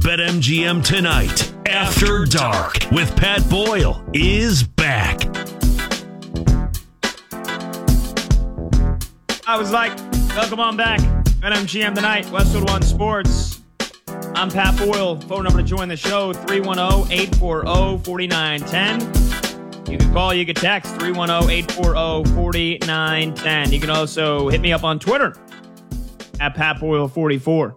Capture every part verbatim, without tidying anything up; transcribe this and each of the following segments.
BetMGM Tonight, After Dark, with Pat Boyle, is back. I was like, welcome on back. BetMGM Tonight, Westwood One Sports. I'm Pat Boyle. Phone number to join the show, three one zero, eight four zero, four nine one zero. You can call, you can text, three one zero, eight four zero, four nine one zero. You can also hit me up on Twitter, at Pat Boyle forty-four.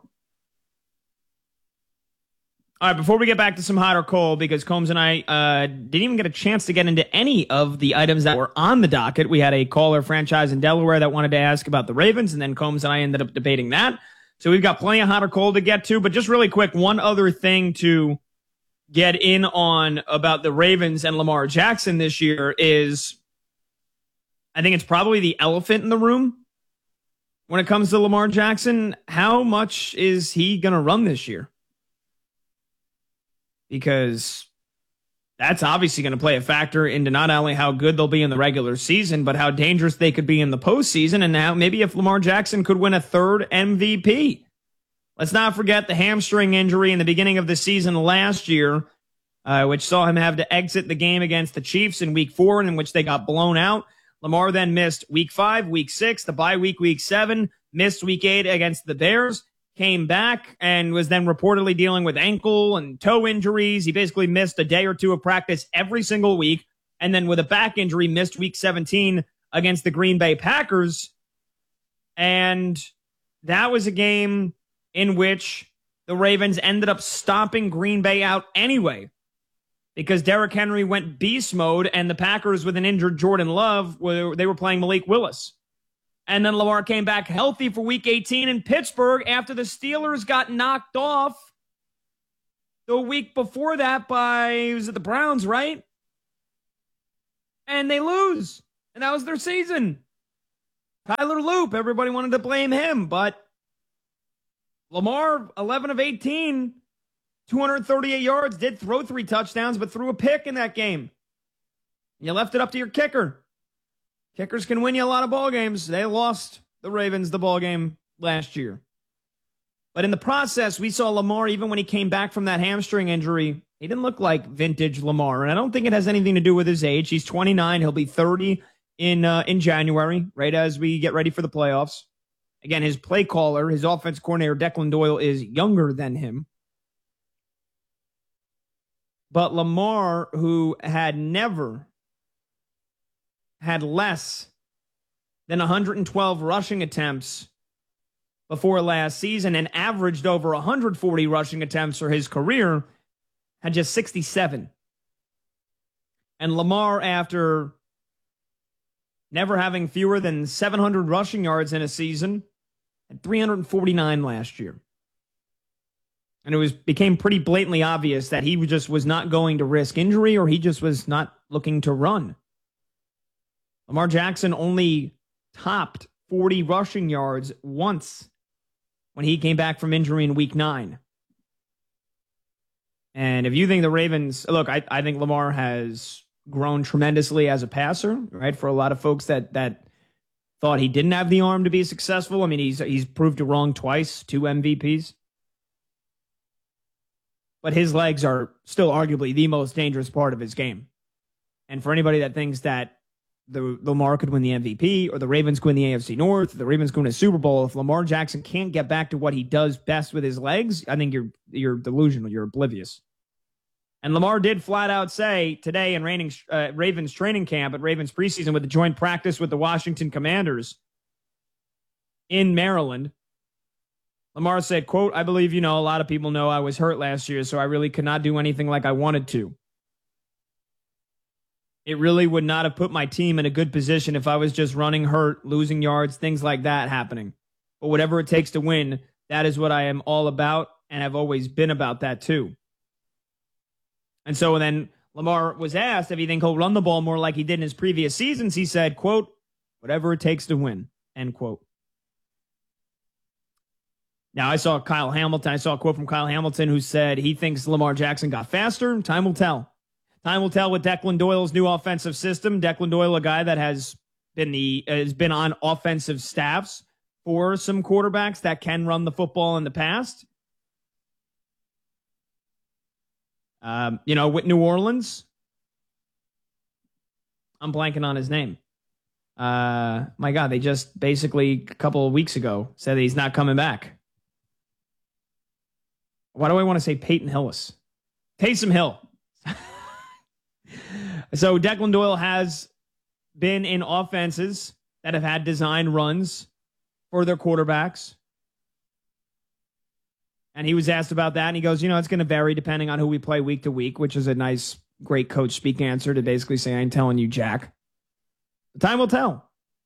All right, before we get back to some hot or cold, because Combs and I uh, didn't even get a chance to get into any of the items that were on the docket. We had a caller franchise in Delaware that wanted to ask about the Ravens, and then Combs and I ended up debating that. So we've got plenty of hot or cold to get to, but just really quick, one other thing to get in on about the Ravens and Lamar Jackson this year is, I think it's probably the elephant in the room when it comes to Lamar Jackson. How much is he going to run this year? Because that's obviously going to play a factor into not only how good they'll be in the regular season, but how dangerous they could be in the postseason. And now maybe if Lamar Jackson could win a third M V P. Let's not forget the hamstring injury in the beginning of the season last year, uh, which saw him have to exit the game against the Chiefs in week four, and in which they got blown out. Lamar then missed week five, week six, the bye week, week seven, missed week eight against the Bears. Came back and was then reportedly dealing with ankle and toe injuries. He basically missed a day or two of practice every single week. And then with a back injury, missed week seventeen against the Green Bay Packers. And that was a game in which the Ravens ended up stomping Green Bay out anyway, because Derrick Henry went beast mode and the Packers, with an injured Jordan Love, were, they were playing Malik Willis. And then Lamar came back healthy for week eighteen in Pittsburgh after the Steelers got knocked off the week before that by, was it the Browns, right? And they lose. And that was their season. Tyler Loop, everybody wanted to blame him, but Lamar, eleven of eighteen, two hundred thirty-eight yards, did throw three touchdowns, but threw a pick in that game. You left it up to your kicker. Kickers can win you a lot of ball games. They lost the Ravens the ball game last year. But in the process, we saw Lamar, even when he came back from that hamstring injury, he didn't look like vintage Lamar. And I don't think it has anything to do with his age. He's twenty-nine. He'll be thirty in uh, in January, right as we get ready for the playoffs. Again, his play caller, his offense coordinator, Declan Doyle, is younger than him. But Lamar, who had never had less than one hundred twelve rushing attempts before last season and averaged over one hundred forty rushing attempts for his career, had just sixty-seven. And Lamar, after never having fewer than seven hundred rushing yards in a season, had three hundred forty-nine last year. And it was became pretty blatantly obvious that he just was not going to risk injury, or he just was not looking to run. Lamar Jackson only topped forty rushing yards once when he came back from injury in week nine. And if you think the Ravens, look, I, I think Lamar has grown tremendously as a passer, right? For a lot of folks that that thought he didn't have the arm to be successful. I mean, he's he's proved it wrong twice, two M V Ps. But his legs are still arguably the most dangerous part of his game. And for anybody that thinks that the Lamar could win the M V P, or the Ravens could win the A F C North, the Ravens could win a Super Bowl, if Lamar Jackson can't get back to what he does best with his legs, I think you're you're delusional, you're oblivious. And Lamar did flat out say today in Ravens, uh, Ravens training camp at Ravens preseason with the joint practice with the Washington Commanders in Maryland, Lamar said, quote, "I believe, you know, a lot of people know I was hurt last year, so I really could not do anything like I wanted to. It really would not have put my team in a good position if I was just running hurt, losing yards, things like that happening. But whatever it takes to win, that is what I am all about, and I've always been about that too." And so then Lamar was asked if he think he'll run the ball more like he did in his previous seasons. He said, quote, "Whatever it takes to win," end quote. Now, I saw Kyle Hamilton. I saw a quote from Kyle Hamilton who said he thinks Lamar Jackson got faster. Time will tell. Time will tell with Declan Doyle's new offensive system. Declan Doyle, a guy that has been the has been on offensive staffs for some quarterbacks that can run the football in the past. Um, you know, with New Orleans, I'm blanking on his name. Uh, my God, they just basically a couple of weeks ago said that he's not coming back. Why do I want to say Peyton Hillis? Taysom Hill. So Declan Doyle has been in offenses that have had design runs for their quarterbacks. And he was asked about that, and he goes, you know, it's going to vary depending on who we play week to week, which is a nice, great coach speak answer to basically say, I ain't telling you jack. Time will tell.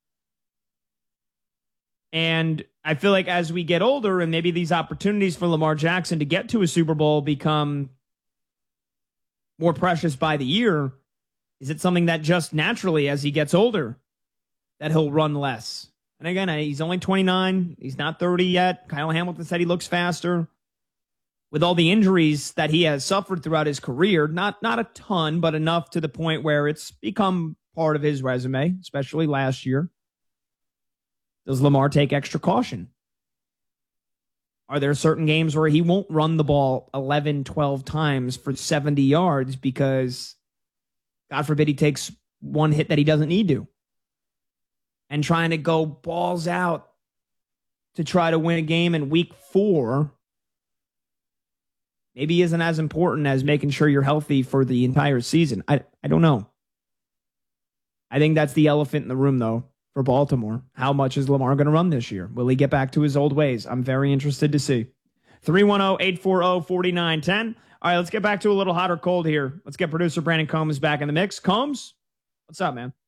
And I feel like as we get older and maybe these opportunities for Lamar Jackson to get to a Super Bowl become more precious by the year, is it something that just naturally as he gets older that he'll run less? And again, he's only twenty-nine. He's not thirty yet. Kyle Hamilton said he looks faster. With all the injuries that he has suffered throughout his career, not, not a ton, but enough to the point where it's become part of his resume, especially last year. Does Lamar take extra caution? Are there certain games where he won't run the ball eleven, twelve times for seventy yards because, God forbid, he takes one hit that he doesn't need to? And trying to go balls out to try to win a game in week four maybe isn't as important as making sure you're healthy for the entire season. I, I don't know. I think that's the elephant in the room, though, for Baltimore. How much is Lamar going to run this year? Will he get back to his old ways? I'm very interested to see. three one zero, eight four zero, four nine one zero. All right, let's get back to a little hot or cold here. Let's get producer Brandon Combs back in the mix. Combs, what's up, man?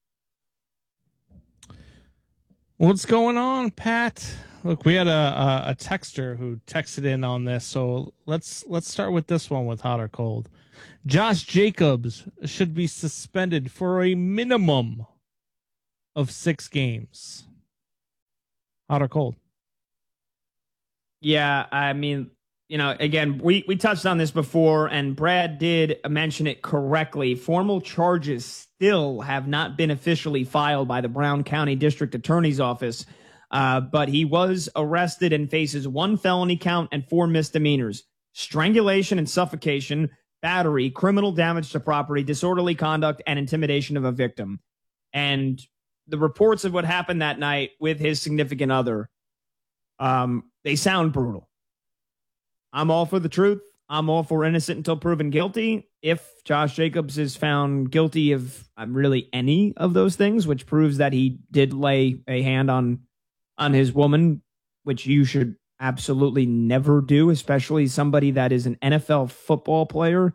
What's going on, Pat? Look, we had a, a, a texter who texted in on this, so let's let's start with this one with hot or cold. Josh Jacobs should be suspended for a minimum of six games. Hot or cold? Yeah, I mean, you know, again, we, we touched on this before, and Brad did mention it correctly. Formal charges still have not been officially filed by the Brown County District Attorney's Office, uh, but he was arrested and faces one felony count and four misdemeanors: strangulation and suffocation, battery, criminal damage to property, disorderly conduct, and intimidation of a victim. And the reports of what happened that night with his significant other, um, they sound brutal. I'm all for the truth. I'm all for innocent until proven guilty. If Josh Jacobs is found guilty of um, really any of those things, which proves that he did lay a hand on on his woman, which you should absolutely never do, especially somebody that is an N F L football player.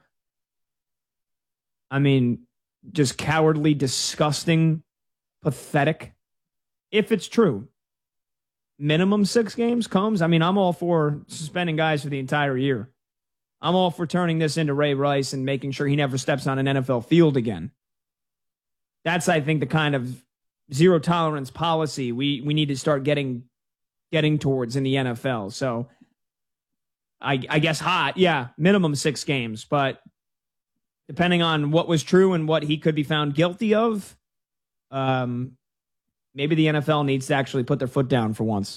I mean, just cowardly, disgusting, pathetic. If it's true. Minimum six games comes. I mean, I'm all for suspending guys for the entire year. I'm all for turning this into Ray Rice and making sure he never steps on an N F L field again. That's, I think, the kind of zero tolerance policy we, we need to start getting getting towards in the N F L. So I, I guess hot, yeah, minimum six games. But depending on what was true and what he could be found guilty of, um, maybe the N F L needs to actually put their foot down for once.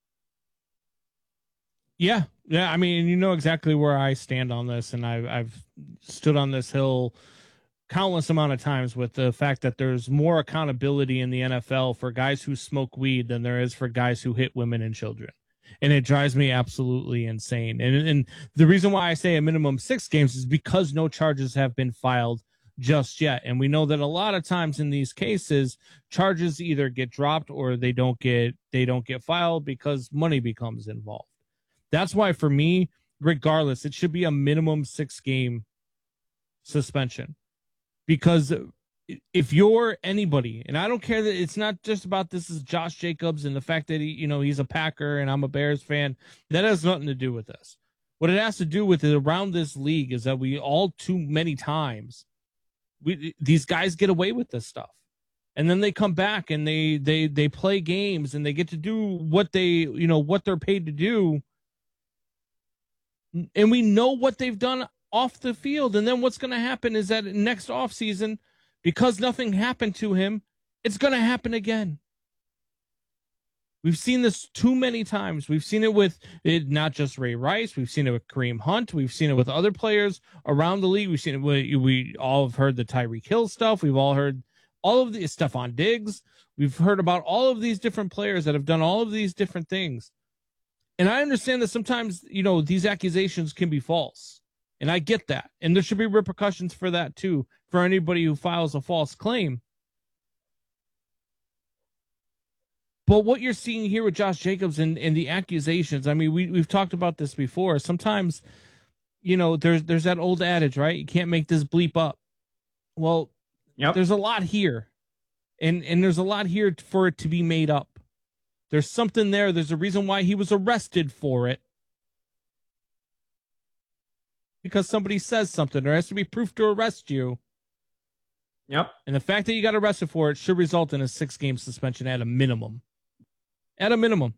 Yeah. Yeah. I mean, you know exactly where I stand on this. And I've, I've stood on this hill countless amount of times with the fact that there's more accountability in the N F L for guys who smoke weed than there is for guys who hit women and children. And it drives me absolutely insane. And, and the reason why I say a minimum six games is because no charges have been filed just yet. And we know that a lot of times in these cases, charges either get dropped or they don't get they don't get filed because money becomes involved. That's why for me, regardless, it should be a minimum six game suspension. Because if you're anybody, and I don't care that it's not just about this is Josh Jacobs and the fact that he, you know, he's a Packer and I'm a Bears fan, that has nothing to do with this. What it has to do with it around this league is that we all too many times We, these guys get away with this stuff, and then they come back and they they they play games and they get to do what they you know what they're paid to do, and we know what they've done off the field. And then what's going to happen is that next offseason, because nothing happened to him, it's going to happen again. We've seen this too many times. We've seen it with it, not just Ray Rice. We've seen it with Kareem Hunt. We've seen it with other players around the league. We've seen it. We, we all have heard the Tyreek Hill stuff. We've all heard all of the Stephon Diggs. We've heard about all of these different players that have done all of these different things. And I understand that sometimes, you know, these accusations can be false. And I get that. And there should be repercussions for that too, for anybody who files a false claim. But what you're seeing here with Josh Jacobs and, and the accusations, I mean, we, we've talked about this before. Sometimes, you know, there's there's that old adage, right? You can't make this bleep up. Well, yep. There's a lot here. And, and there's a lot here for it to be made up. There's something there. There's a reason why he was arrested for it. Because somebody says something. There has to be proof to arrest you. Yep. And the fact that you got arrested for it should result in a six-game suspension at a minimum. At a minimum.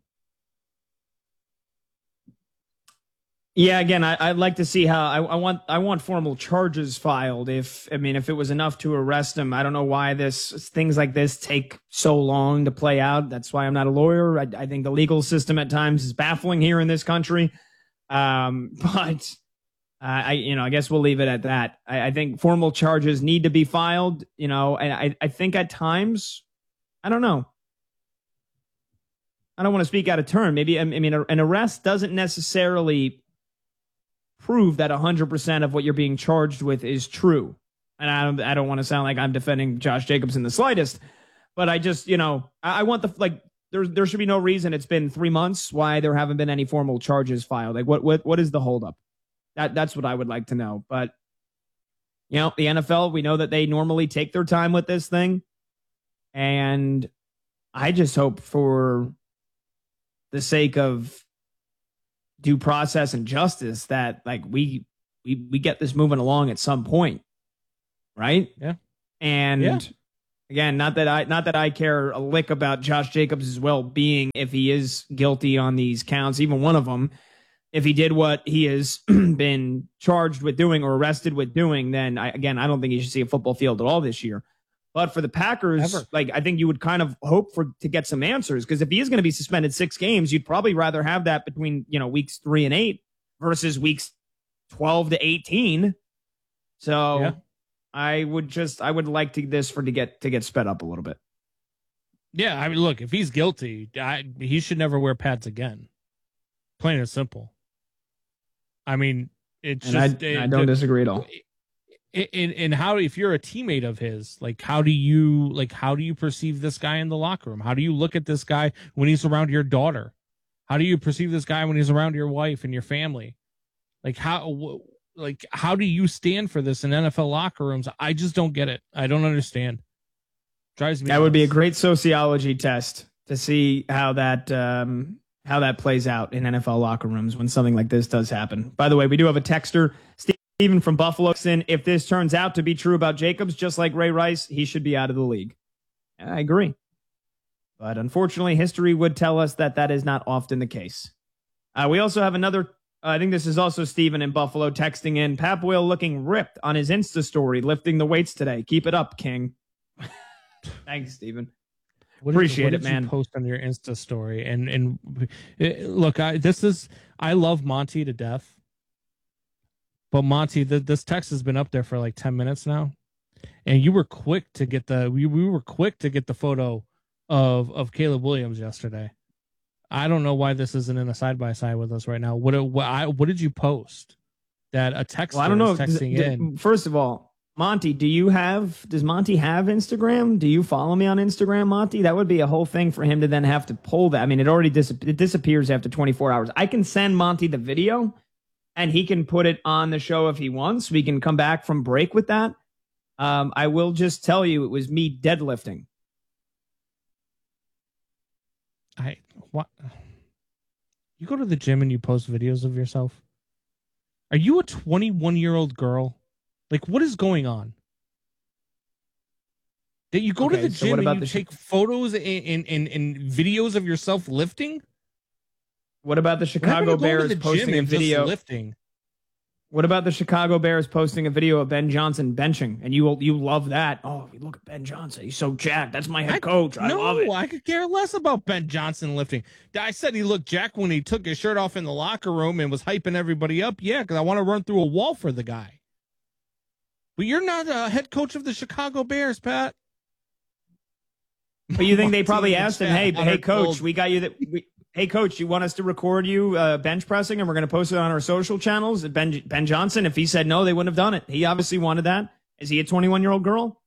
Yeah, again, I, I'd like to see how I, I want. I want formal charges filed. If I mean, if it was enough to arrest him, I don't know why this things like this take so long to play out. That's why I'm not a lawyer. I, I think the legal system at times is baffling here in this country. Um, but uh, I, you know, I guess we'll leave it at that. I, I think formal charges need to be filed. You know, and I, I think at times, I don't know. I don't want to speak out of turn. Maybe I mean, an arrest doesn't necessarily prove that one hundred percent of what you're being charged with is true. And I don't, I don't want to sound like I'm defending Josh Jacobs in the slightest, but I just, you know, I, I want the, like, there, there should be no reason it's been three months why there haven't been any formal charges filed. Like, what, what, what is the holdup? That, that's what I would like to know. But, you know, the N F L, we know that they normally take their time with this thing. And I just hope for the sake of due process and justice that like we we we get this moving along at some point, right? Yeah. And yeah. again, not that I not that I care a lick about Josh Jacobs' well-being if he is guilty on these counts, even one of them. If he did what he has been charged with doing or arrested with doing, then I, again, I don't think he should see a football field at all this year. But for the Packers, Ever. like I think you would kind of hope for to get some answers, because if he is going to be suspended six games, you'd probably rather have that between, you know, weeks three and eight versus weeks twelve to eighteen. So yeah. I would just I would like to this for to get to get sped up a little bit. Yeah, I mean, look, if he's guilty, I, he should never wear pads again. Plain and simple. I mean, it's and just I, it, I don't the, disagree at all. And, and how, if you're a teammate of his, like, how do you, like, how do you perceive this guy in the locker room? How do you look at this guy when he's around your daughter? How do you perceive this guy when he's around your wife and your family? Like, how, like, how do you stand for this in N F L locker rooms? I just don't get it. I don't understand. Drives me. That nuts. Would be a great sociology test to see how that, um, how that plays out in N F L locker rooms when something like this does happen. By the way, we do have a texter, Steve. Even from Buffalo, if this turns out to be true about Jacobs, just like Ray Rice, he should be out of the league. I agree. But unfortunately, history would tell us that that is not often the case. Uh, we also have another, uh, I think this is also Steven in Buffalo texting in, Pat Boyle looking ripped on his Insta story, lifting the weights today. Keep it up, King. Thanks, Steven. What Appreciate did, what it, man. You post on your Insta story. And, and it, look, I, this is, I love Monty to death. But Monty, the, this text has been up there for like ten minutes now, and you were quick to get the we, we were quick to get the photo of of Caleb Williams yesterday. I don't know why this isn't in a side by side with us right now. What what I what did you post that a text? Well, I don't know. Texting d- in. First of all, Monty, do you have? Does Monty have Instagram? Do you follow me on Instagram, Monty? That would be a whole thing for him to then have to pull that. I mean, it already dis- it disappears after twenty-four hours. I can send Monty the video. And he can put it on the show if he wants. We can come back from break with that. Um, I will just tell you, it was me deadlifting. I what? You go to the gym and you post videos of yourself? Are you a twenty-one-year-old girl? Like, what is going on? That you go okay, to the so gym and you sh- take photos and, and, and, and videos of yourself lifting? What about the Chicago Bears posting a video? Lifting? What about the Chicago Bears posting a video of Ben Johnson benching? And you you love that. Oh, look at Ben Johnson. He's so jacked. That's my head coach. I no, love it. I could care less about Ben Johnson lifting. I said he looked jacked when he took his shirt off in the locker room and was hyping everybody up. Yeah, because I want to run through a wall for the guy. But you're not a head coach of the Chicago Bears, Pat. But you think they probably asked him, hey, hey, coach, we got you that we, hey, coach, you want us to record you uh, bench pressing and we're going to post it on our social channels? Ben, Ben Johnson, if he said no, they wouldn't have done it. He obviously wanted that. Is he a twenty-one-year-old girl?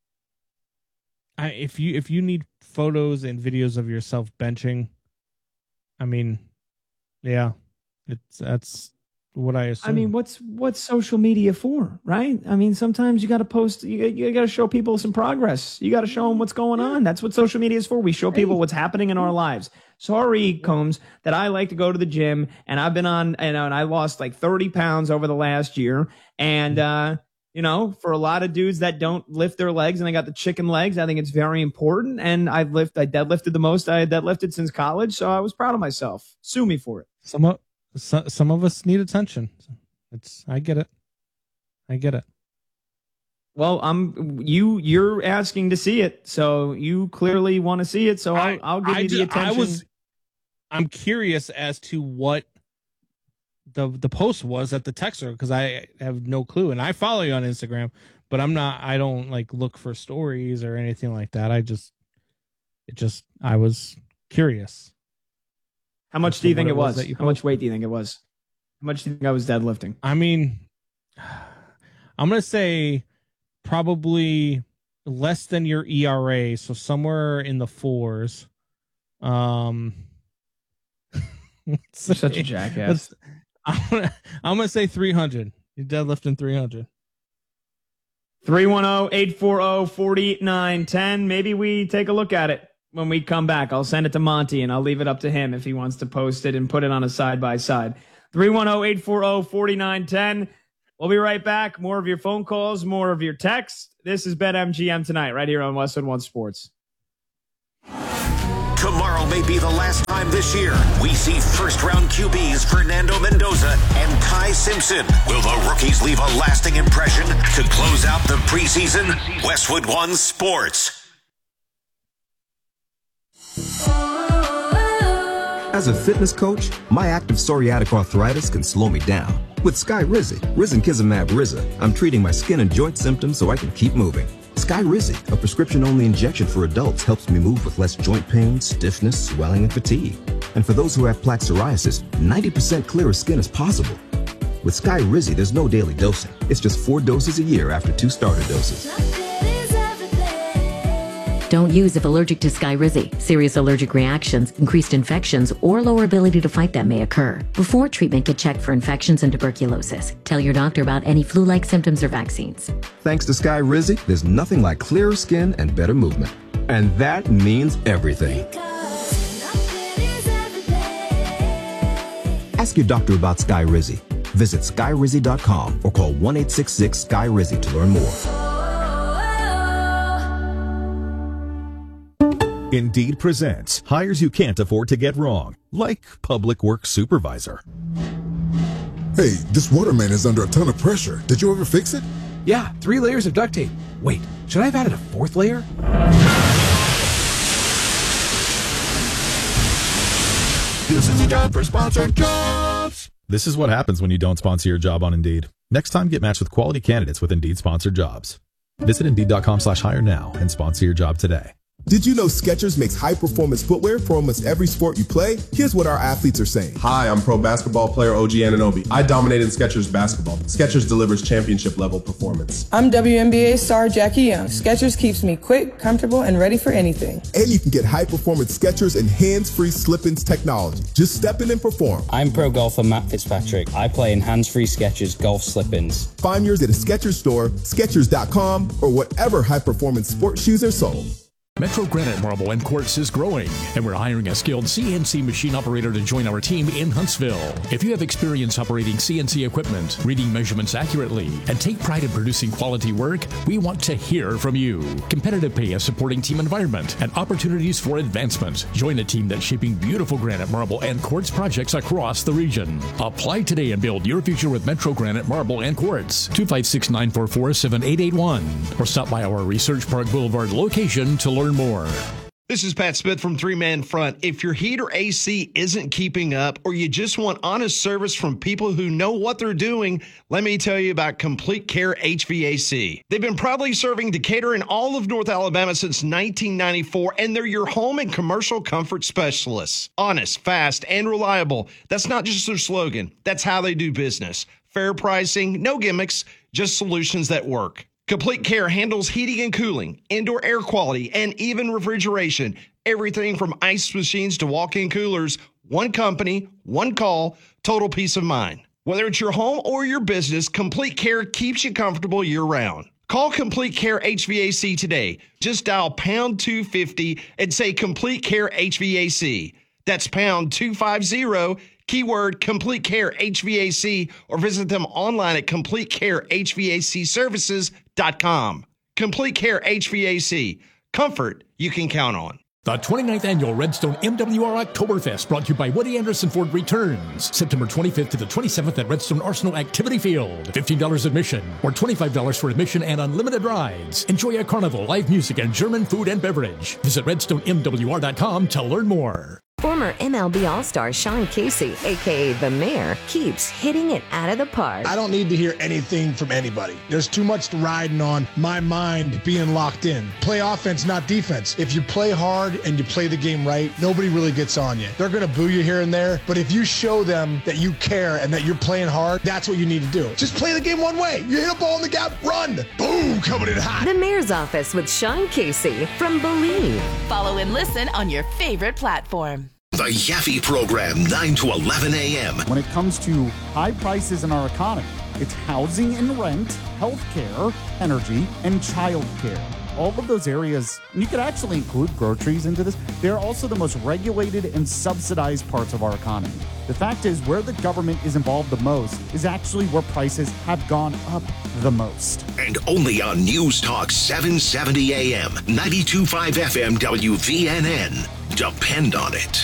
I, if you if you need photos and videos of yourself benching, I mean, yeah, it's that's what I assume. I mean, what's what's social media for, right? I mean, sometimes you got to post, you, you got to show people some progress. You got to show them what's going on. That's what social media is for. We show people what's happening in our lives. Sorry, Combs, that I like to go to the gym, and I've been on, you know, and I lost like thirty pounds over the last year. And, uh, you know, for a lot of dudes that don't lift their legs and they got the chicken legs, I think it's very important. And I've lift, I deadlifted the most I had deadlifted since college. So I was proud of myself. Sue me for it. Some of, some of us need attention. It's, I get it. I get it. Well, I'm you. You're asking to see it, so you clearly want to see it. So I'll, I, I'll give I you the just, attention. I was, I'm curious as to what the the post was at the texter, because I have no clue, and I follow you on Instagram, but I'm not. I don't like look for stories or anything like that. I just, it just, I was curious. How much do you think it was? was How much weight do you think it was? How much do you think I was deadlifting? I mean, I'm gonna say probably less than your E R A, so somewhere in the fours. Um, You're such a jackass. I'm gonna, I'm gonna say three hundred. You're deadlifting three hundred. three one zero, eight four zero, four nine one zero. Maybe we take a look at it when we come back. I'll send it to Monty, and I'll leave it up to him if he wants to post it and put it on a side-by-side. three one zero, eight four zero, four nine one zero. We'll be right back. More of your phone calls, more of your texts. This is BetMGM Tonight, right here on Westwood One Sports. Tomorrow may be the last time this year we see first-round Q Bs Fernando Mendoza and Ty Simpson. Will the rookies leave a lasting impression to close out the preseason? Westwood One Sports. As a fitness coach, my active psoriatic arthritis can slow me down. With Skyrizi, Risankizumab Riza, I'm treating my skin and joint symptoms so I can keep moving. Skyrizi, a prescription-only injection for adults, helps me move with less joint pain, stiffness, swelling, and fatigue. And for those who have plaque psoriasis, ninety percent clearer skin is possible. With Skyrizi, there's no daily dosing. It's just four doses a year after two starter doses. Don't use if allergic to Skyrizi. Serious allergic reactions, increased infections, or lower ability to fight them may occur. Before treatment, get checked for infections and tuberculosis. Tell your doctor about any flu-like symptoms or vaccines. Thanks to Skyrizi, there's nothing like clearer skin and better movement. And that means everything. Ask your doctor about Skyrizi. Visit Skyrizi dot com or call one eight six six Skyrizi to learn more. Indeed presents hires you can't afford to get wrong, like public works supervisor. Hey, this waterman is under a ton of pressure. Did you ever fix it? Yeah, three layers of duct tape. Wait, should I have added a fourth layer? This is a job for sponsored jobs. This is what happens when you don't sponsor your job on Indeed. Next time, get matched with quality candidates with Indeed sponsored jobs. Visit Indeed.com slash hire now and sponsor your job today. Did you know Skechers makes high-performance footwear for almost every sport you play? Here's what our athletes are saying. Hi, I'm pro basketball player O G Anunoby. I dominated Skechers basketball. Skechers delivers championship-level performance. I'm W N B A star Jackie Young. Skechers keeps me quick, comfortable, and ready for anything. And you can get high-performance Skechers and hands-free slip-ins technology. Just step in and perform. I'm pro golfer Matt Fitzpatrick. I play in hands-free Skechers golf slip-ins. Find yours at a Skechers store, Skechers dot com, or whatever high-performance sports shoes are sold. Metro Granite Marble and Quartz is growing, and we're hiring a skilled C N C machine operator to join our team in Huntsville. If you have experience operating C N C equipment, reading measurements accurately, and take pride in producing quality work, we want to hear from you. Competitive pay, a supporting team environment, and opportunities for advancement. Join a team that's shaping beautiful granite, marble, and quartz projects across the region. Apply today and build your future with Metro Granite Marble and Quartz. two five six, nine four four, seven eight eight one or stop by our Research Park Boulevard location to learn more. This is Pat Smith from Three Man Front. If your heat or A C isn't keeping up, or you just want honest service from people who know what they're doing, let me tell you about Complete Care H V A C. They've been proudly serving Decatur and all of North Alabama since nineteen ninety-four, and they're your home and commercial comfort specialists. Honest, fast, and reliable. That's not just their slogan. That's how they do business. Fair pricing, no gimmicks, just solutions that work. Complete Care handles heating and cooling, indoor air quality, and even refrigeration. Everything from ice machines to walk-in coolers. One company, one call, total peace of mind. Whether it's your home or your business, Complete Care keeps you comfortable year-round. Call Complete Care H V A C today. Just dial pound two fifty and say Complete Care H V A C. That's pound two fifty, keyword Complete Care H V A C, or visit them online at complete care h v a c services dot com. Complete Care H V A C. Comfort you can count on. The twenty-ninth Annual Redstone M W R Oktoberfest, brought to you by Woody Anderson Ford, returns September twenty-fifth to the twenty-seventh at Redstone Arsenal Activity Field. fifteen dollars admission or twenty-five dollars for admission and unlimited rides. Enjoy a carnival, live music, and German food and beverage. Visit redstone m w r dot com to learn more. Former M L B All-Star Sean Casey, a k a. The Mayor, keeps hitting it out of the park. I don't need to hear anything from anybody. There's too much riding on my mind being locked in. Play offense, not defense. If you play hard and you play the game right, nobody really gets on you. They're going to boo you here and there, but if you show them that you care and that you're playing hard, that's what you need to do. Just play the game one way. You hit a ball in the gap, run. Boom, coming in hot. The Mayor's Office with Sean Casey from Believe. Follow and listen on your favorite platform. The Yaffe Program, nine to eleven a.m. When it comes to high prices in our economy, it's housing and rent, healthcare, energy, and childcare. All of those areas, and you could actually include groceries into this, they're also the most regulated and subsidized parts of our economy. The fact is, where the government is involved the most is actually where prices have gone up the most. And only on News Talk seven seventy a.m., ninety-two point five F M W V N N. Depend on it.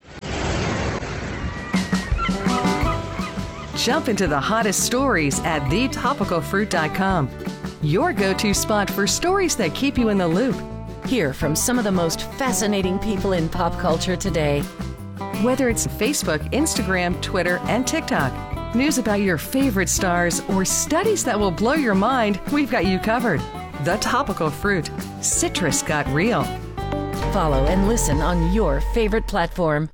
Jump into the hottest stories at the topical fruit dot com. Your go-to spot for stories that keep you in the loop. Hear from some of the most fascinating people in pop culture today. Whether it's Facebook, Instagram, Twitter, and TikTok, news about your favorite stars, or studies that will blow your mind, we've got you covered. The Topical Fruit. Citrus got real. Follow and listen on your favorite platform.